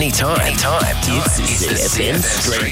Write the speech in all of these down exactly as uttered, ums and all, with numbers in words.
anytime. Anytime. It's, it's the C F M Street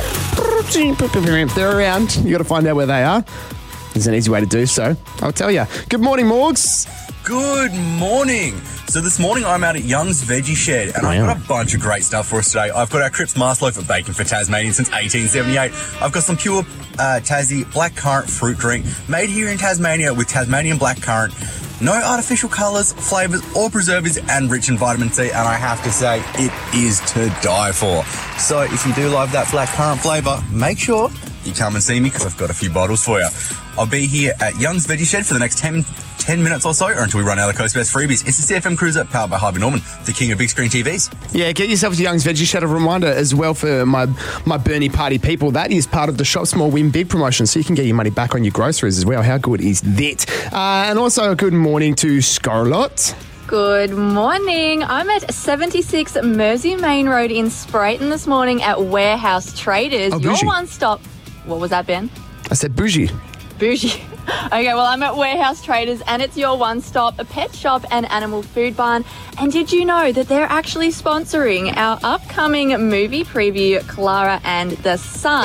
Team. If they're around, you got to find out where they are. There's an easy way to do so. I'll tell you. Good morning, Morgs. Good morning. So this morning I'm out at Young's Veggie Shed and Oh, I've yeah. got a bunch of great stuff for us today. I've got our Cripps Mast Loaf of Bacon for Tasmania since eighteen seventy-eight. I've got some pure uh, Tassie blackcurrant fruit drink made here in Tasmania with Tasmanian blackcurrant. No artificial colours, flavours or preservatives and rich in vitamin C, and I have to say it is to die for. So if you do love that blackcurrant flavour, make sure you come and see me because I've got a few bottles for you. I'll be here at Young's Veggie Shed for the next ten, ten minutes or so, or until we run out of Coast Best freebies. It's the C F M Cruiser powered by Harvey Norman, the king of big screen T Vs. Yeah, get yourself to Young's Veggie Shed. A reminder as well for my, my Burnie Party people, that is part of the Shop Small Win Big promotion, so you can get your money back on your groceries as well. How good is that? Uh, and also a good morning to Scarlett. Good morning. I'm at seventy-six Mersey Main Road in Sprayton this morning at Warehouse Traders. Oh, Your bougie. one-stop... What was that, Ben? I said bougie. Bougie. Okay, well, I'm at Warehouse Traders and it's your one-stop pet shop and animal food barn. And did you know that they're actually sponsoring our upcoming movie preview, Clara and the Sun?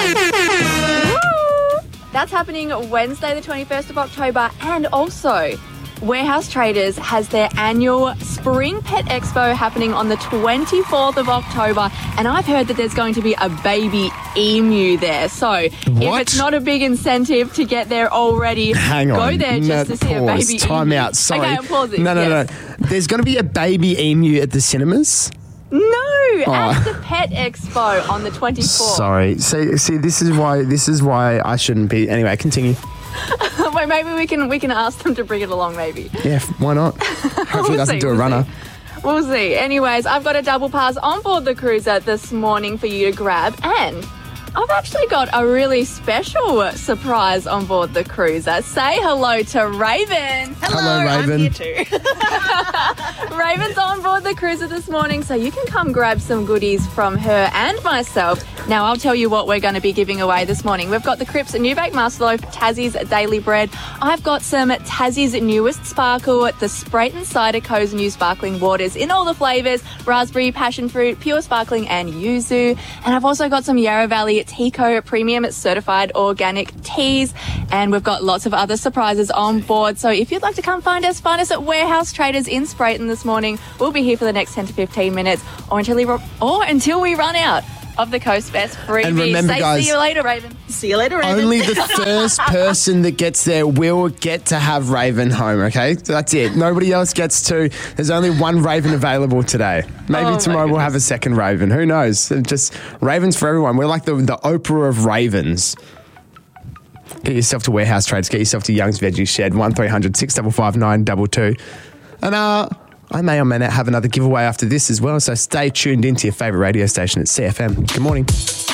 Woo! That's happening Wednesday, the twenty-first of October. And also, Warehouse Traders has their annual Spring Pet Expo happening on the twenty-fourth of October. And I've heard that there's going to be a baby emu there. So What? if it's not a big incentive to get there already, Hang on. go there just no, to see pause. a baby Time emu. out. Sorry. Okay, I'm pausing. No, no, Yes. no. There's going to be a baby emu at the cinemas. No, Oh. at the Pet Expo on the twenty-fourth. Sorry. See, see, this is why. This is why I shouldn't be. Anyway, continue. Wait, maybe we can we can ask them to bring it along. Maybe. Yeah, why not? Hopefully, We'll it doesn't see, do a we'll runner. see. We'll see. Anyways, I've got a double pass on board the cruiser this morning for you to grab, and I've actually got a really special surprise on board the cruiser. Say hello to Raven. Hello, Raven. I'm here too. Raven's on board the cruiser this morning, so you can come grab some goodies from her and myself. Now, I'll tell you what we're going to be giving away this morning. We've got the Cripps New Bake Master Loaf, Tassie's Daily Bread. I've got some Tassie's newest sparkle, the Sprayton Cider Co's new sparkling waters in all the flavours, raspberry, passion fruit, pure sparkling and yuzu. And I've also got some Yarra Valley Teaco Premium Certified Organic Teas. And we've got lots of other surprises on board. So if you'd like to come find us, find us at Warehouse Traders in Sprayton this morning. We'll be here for the next ten to fifteen minutes or until we, or until we run out of the Coast Best freebies. And remember, Say, guys, see you later, Raven. See you later, Raven. Only the first person that gets there will get to have Raven home, okay? That's it. Nobody else gets to. There's only one Raven available today. Maybe Oh, my tomorrow we'll have a second Raven. Who knows? Just Ravens for everyone. We're like the, the Oprah of Ravens. Get yourself to Warehouse Trades. Get yourself to Young's Veggie Shed. one three hundred six five five nine two two. And uh, I may or may not have another giveaway after this as well, so stay tuned into your favourite radio station at C F M. Good morning.